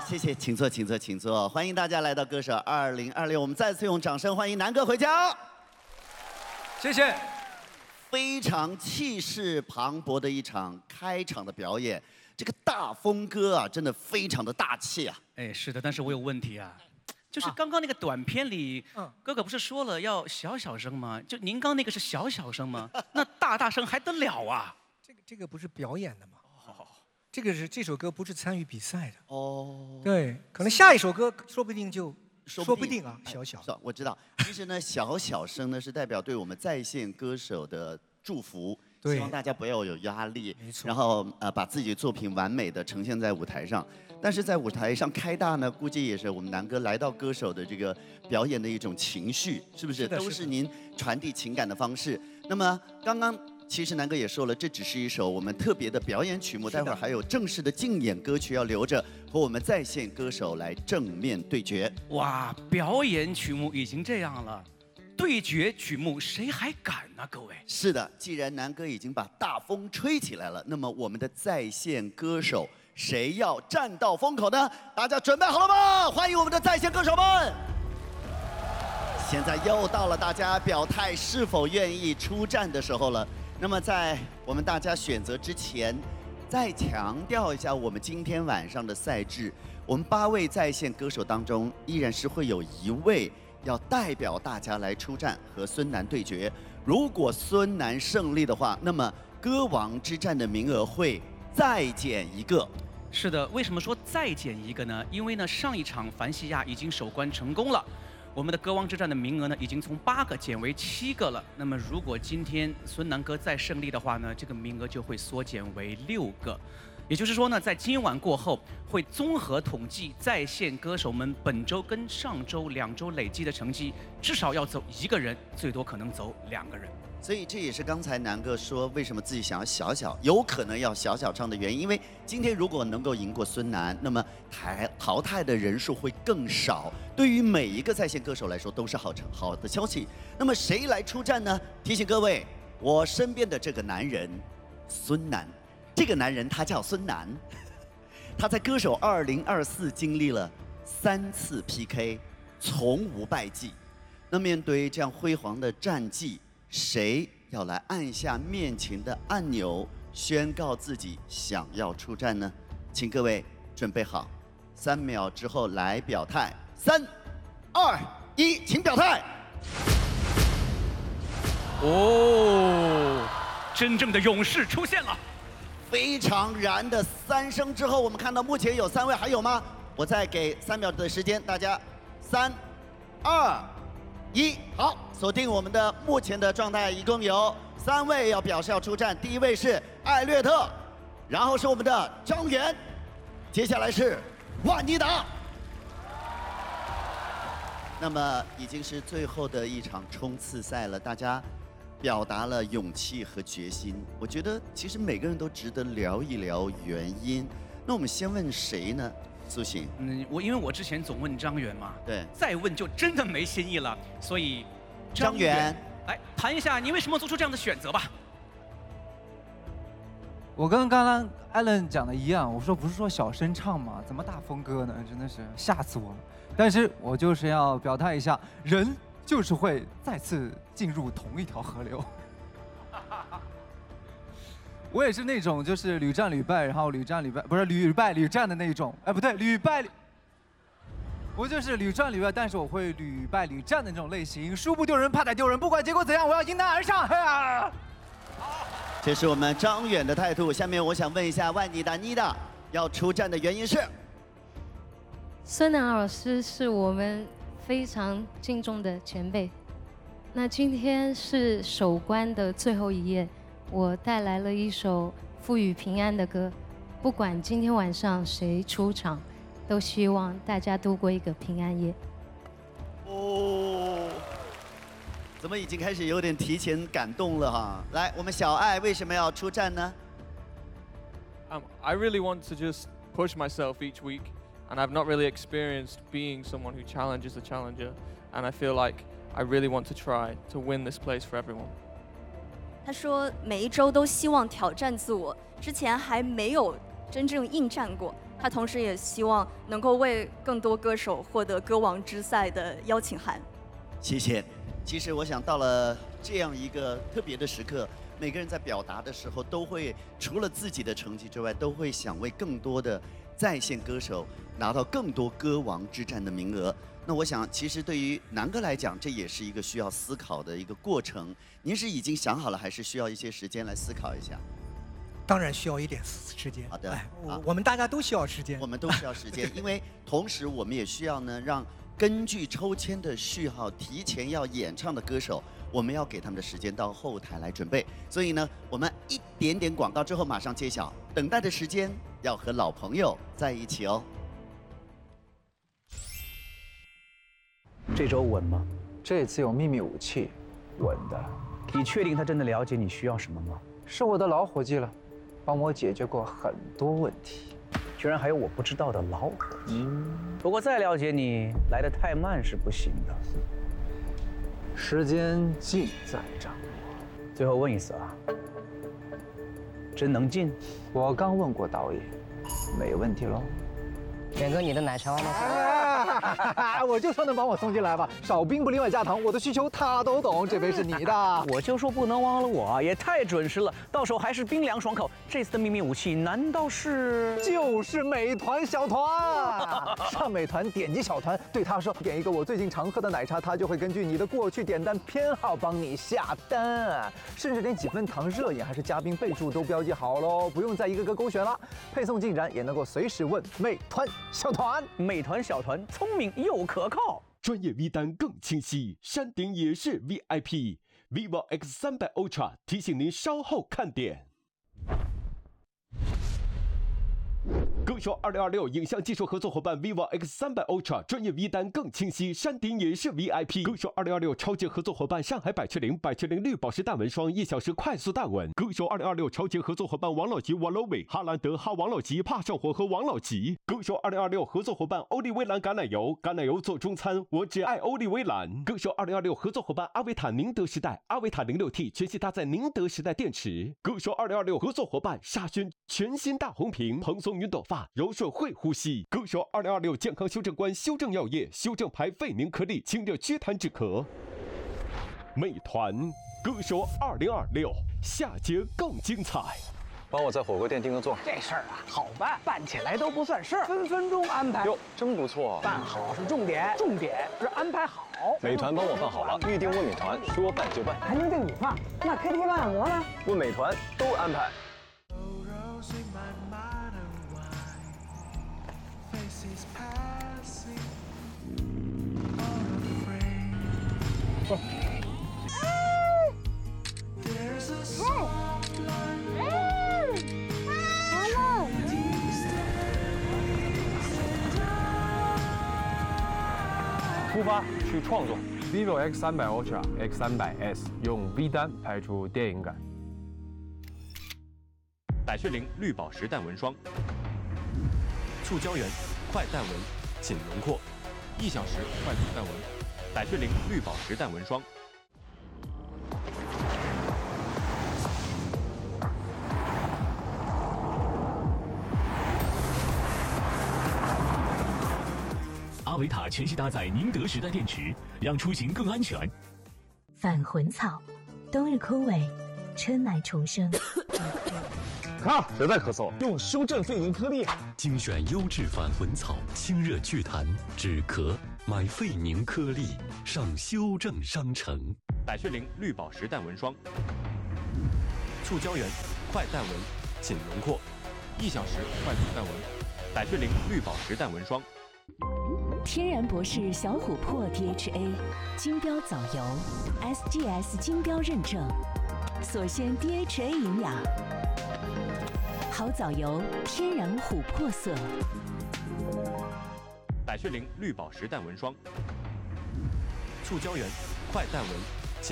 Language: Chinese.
谢谢，请坐，请坐，请坐。欢迎大家来到歌手2026，我们再次用掌声欢迎南哥回家。 谢谢。 非常气势磅礴的一场开场的表演，这个大风歌啊，真的非常的大气啊。 哎，是的，但是我有问题啊。就是刚刚那个短片里，哥哥不是说了要小小声吗？就您刚那个是小小声吗？那大声还得了啊？ 这个不是表演的吗？这首歌不是参与比赛的。 哦。 对，可能下一首歌说不定就。说不定啊，小小。 我知道，其实呢，小小声呢是代表对我们在线歌手的祝福，希望大家不要有压力，然后把自己的作品完美的呈现在舞台上。但是在舞台上开大呢，估计也是我们南哥来到歌手的这个表演的一种情绪，是不是？都是您传递情感的方式。那么刚刚。其实南哥也说了，这只是一首我们特别的表演曲目，待会儿还有正式的竞演歌曲要留着和我们在线歌手来正面对决。 哇，表演曲目已经这样了，对决曲目谁还敢呢？各位。是的，既然南哥已经把大风吹起来了，那么我们的在线歌手谁要站到风口呢？大家准备好了吗？欢迎我们的在线歌手们！现在又到了大家表态是否愿意出战的时候了。那么在我们大家选择之前，再强调一下我们今天晚上的赛制。我们8位在线歌手当中，依然是会有1位要代表大家来出战和孙楠对决。如果孙楠胜利的话，那么歌王之战的名额会再减1个。 是的，为什么说再减1个呢？因为呢，上一场凡西亚已经守关成功了。我们的歌王之战的名额呢，已经从8个减为7个了。那么，如果今天孙楠哥再胜利的话呢，这个名额就会缩减为6个。也就是说呢，在今晚过后，会综合统计在线歌手们本周跟上周2周累积的成绩，至少要走1个人，最多可能走2个人。 所以这也是刚才南哥说为什么自己想要小小，有可能要小小唱的原因。因为今天如果能够赢过孙楠，那么淘汰的人数会更少，对于每一个在线歌手来说都是好的消息。那么谁来出战呢？提醒各位，我身边的这个男人，孙楠，这个男人他叫孙楠，他在歌手2024经历了3次 PK， 从无败绩。那面对这样辉煌的战绩，谁要来按下面前的按钮，宣告自己想要出战呢？请各位准备好，3秒之后来表态。3、2、1，请表态。 哦，真正的勇士出现了！ 非常燃的3声之后，我们看到目前有3位，还有吗？我再给3秒的时间，大家3、2、1，好，锁定我们的目前的状态，一共有3位要表示要出战。第1位是艾略特，然后是我们的张远，接下来是万妮达。那么已经是最后的一场冲刺赛了，大家表达了勇气和决心。我觉得其实每个人都值得聊一聊原因。那我们先问谁呢？苏醒。 因为我之前总问张远嘛， 对， 再问就真的没新意了，所以张远， 来谈一下你为什么做出这样的选择吧。 我跟刚刚艾伦讲的一样，我说不是说小声唱吗？怎么大风歌呢？真的是吓死我了。但是我就是要表态一下，人就是会再次进入同一条河流。我也是那种就是屡战屡败，然后屡战屡败，不是屡败屡战的那种。哎，不对，屡败。我就是屡战屡败，但是我会屡败屡战的那种类型。输不丢人，怕打丢人，不管结果怎样，我要迎难而上。 这是我们张远的态度。下面我想问一下万妮达要出战的原因是？ 孙楠老师是我们非常敬重的前辈。那今天是守关的最后一夜，我带来了一首赋予平安的歌。不管今天晚上谁出场，都希望大家度过一个平安夜。 哦，怎么已经开始有点提前感动了哈？来，我们小爱为什么要出战呢 ？I really want to just push myself each week, and I've not really experienced being someone who challenges the challenger, and I feel like I really want to try to win this place for everyone. 他说每一周都希望挑战自我，之前还没有真正应战过， 他同时也希望能够为更多歌手获得歌王之赛的邀请函。 谢谢。其实我想到了这样一个特别的时刻，每个人在表达的时候都会除了自己的成绩之外，都会想为更多的在线歌手拿到更多歌王之战的名额。那我想，其实对于南哥来讲，这也是一个需要思考的一个过程。您是已经想好了，还是需要一些时间来思考一下？ 当然需要一点时间。 好的， 我们大家都需要时间。 我们都需要时间，因为同时我们也需要呢，让根据抽签的序号提前要演唱的歌手，我们要给他们的时间到后台来准备。所以呢，我们一点点广告之后马上揭晓，等待的时间要和老朋友在一起哦。 这周稳吗？ 这次有秘密武器，稳的。 你确定他真的了解你需要什么吗？ 是我的老伙计了，帮我解决过很多问题。 居然还有我不知道的老伙计。不过再了解你，来得太慢是不行的。 时间尽在掌握。 最后问一次啊，真能进？ 我刚问过导演，没问题喽。 远哥，你的奶茶外卖我就说能帮我送进来吧，少冰不另外加糖，我的需求他都懂。这杯是你的， 我就说不能忘了我，也太准时了，到手还是冰凉爽口。这次的秘密武器难道是？ 就是美团小团。上美团点击小团，对他说点一个我最近常喝的奶茶，他就会根据你的过去点单偏好帮你下单，甚至连几分糖、热饮还是加冰备注都标记好喽，不用再一个个勾选了。配送进展也能够随时问美团小团。 美团小团聪明又可靠， 专业 V 单更清晰，山顶也是 VIP。vivo X300 Ultra 提醒您稍后看点。歌手2026影像技术合作伙伴 vivo X300 Ultra 专业 V 单更清晰，山顶也是 VIP。歌手2026超级合作伙伴上海百雀羚绿宝石淡纹霜，1小时快速淡纹。歌手2026超级合作伙伴王老吉 Walowi 哈兰德哈王老吉怕上火和王老吉。歌手2026合作伙伴欧丽薇兰橄榄油做中餐，我只爱欧丽薇兰。歌手2026合作伙伴阿维塔宁德时代阿维塔 06T 全系搭载宁德时代电池。歌手2026合作伙伴沙宣全新大红屏，蓬松云朵发，柔顺会呼吸。歌手2026健康修正官修正药业修正牌肺宁颗粒清热祛痰止咳。美团歌手2026下节更精彩。 帮我在火锅店订个座。 这事儿啊，好办，办起来都不算事儿，分分钟安排。 哟，真不错。 办好是重点，重点是安排好。 美团帮我办好了，预定问美团，说办就办。 还能订你放？那 KTV 按摩呢？ 问美团都安排。 出发去创作 ，vivo X300 Ultra X300S 用 V 单拍出电影感。 百雀羚绿宝石淡纹霜，促胶原，快淡纹，紧轮廓，1小时快速淡纹。百雀羚绿宝石淡纹霜。 阿维塔全系搭载宁德时代电池，让出行更安全。 返魂草，冬日枯萎，春来重生。 看，谁在咳嗽？用修正肺宁颗粒， 精选优质返魂草，清热祛痰止咳，买肺宁颗粒上修正商城。 百雀羚绿宝石淡纹霜，促胶原，快淡纹，紧轮廓，1小时快速淡纹。百雀羚绿宝石淡纹霜。 天然博士小琥珀 DHA 金标藻油 ，SGS 金标认证，所鲜 DHA 营养，好藻油，天然琥珀色。 百雀羚绿宝石淡纹霜，促胶原，快淡纹，